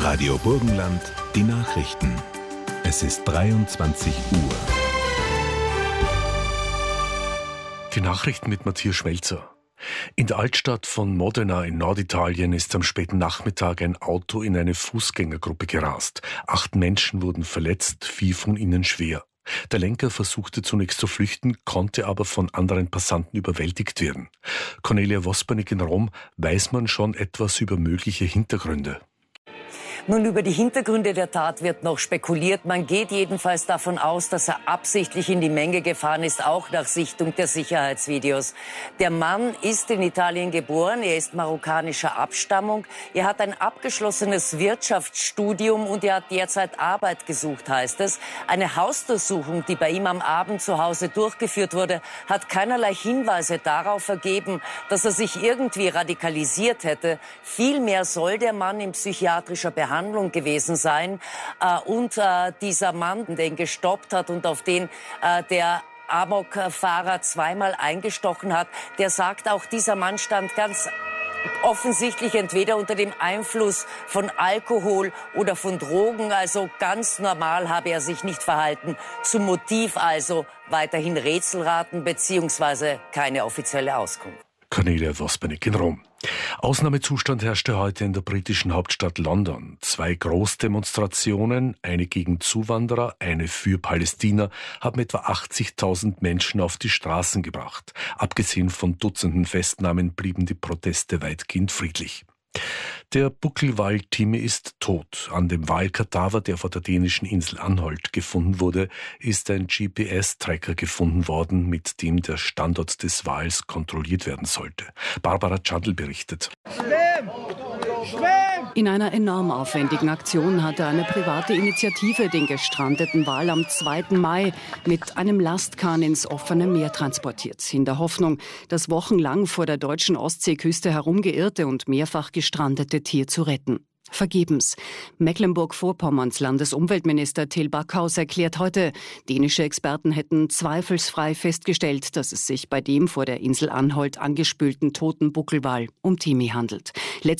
Radio Burgenland, die Nachrichten. Es ist 23 Uhr. Die Nachrichten mit Matthias Schmelzer. In der Altstadt von Modena in Norditalien ist am späten Nachmittag ein Auto in eine Fußgängergruppe gerast. 8 Menschen wurden verletzt, 4 von ihnen schwer. Der Lenker versuchte zunächst zu flüchten, konnte aber von anderen Passanten überwältigt werden. Cornelia Wospernik in Rom, weiß man schon etwas über mögliche Hintergründe? Nun, über die Hintergründe der Tat wird noch spekuliert. Man geht jedenfalls davon aus, dass er absichtlich in die Menge gefahren ist, auch nach Sichtung der Sicherheitsvideos. Der Mann ist in Italien geboren, er ist marokkanischer Abstammung, er hat ein abgeschlossenes Wirtschaftsstudium und er hat derzeit Arbeit gesucht, heißt es. Eine Hausdurchsuchung, die bei ihm am Abend zu Hause durchgeführt wurde, hat keinerlei Hinweise darauf ergeben, dass er sich irgendwie radikalisiert hätte. Vielmehr soll der Mann in psychiatrischer Behandlung gewesen sein und dieser Mann, der ihn gestoppt hat und auf den der Amokfahrer zweimal eingestochen hat, der sagt auch, dieser Mann stand ganz offensichtlich entweder unter dem Einfluss von Alkohol oder von Drogen, also ganz normal habe er sich nicht verhalten. Zum Motiv also weiterhin Rätselraten bzw. keine offizielle Auskunft. Cornelia Wospernik in Rom. Ausnahmezustand herrschte heute in der britischen Hauptstadt London. 2 Großdemonstrationen, eine gegen Zuwanderer, eine für Palästina, haben etwa 80.000 Menschen auf die Straßen gebracht. Abgesehen von Dutzenden Festnahmen blieben die Proteste weitgehend friedlich. Der Buckelwal-Timmy ist tot. An dem Walkadaver, der vor der dänischen Insel Anholt gefunden wurde, ist ein GPS-Tracker gefunden worden, mit dem der Standort des Wals kontrolliert werden sollte. Barbara Tschadl berichtet. In einer enorm aufwendigen Aktion hatte eine private Initiative den gestrandeten Wal am 2. Mai mit einem Lastkahn ins offene Meer transportiert. In der Hoffnung, das wochenlang vor der deutschen Ostseeküste herumgeirrte und mehrfach gestrandete Tier zu retten. Vergebens. Mecklenburg-Vorpommerns Landesumweltminister Till Backhaus erklärt heute, dänische Experten hätten zweifelsfrei festgestellt, dass es sich bei dem vor der Insel Anholt angespülten toten Buckelwal um Timmy handelt.